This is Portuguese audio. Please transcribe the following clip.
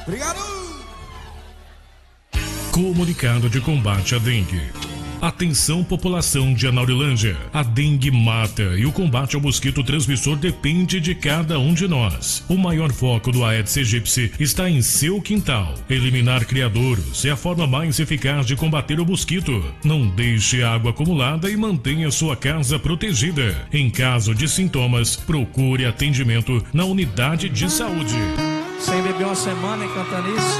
Obrigado! Comunicado de combate à dengue. Atenção, população de Anaurilândia. A dengue mata e o combate ao mosquito transmissor depende de cada um de nós. O maior foco do Aedes aegypti está em seu quintal. Eliminar criadouros é a forma mais eficaz de combater o mosquito. Não deixe água acumulada e mantenha sua casa protegida. Em caso de sintomas, procure atendimento na unidade de saúde. Sem beber uma semana e cantando isso.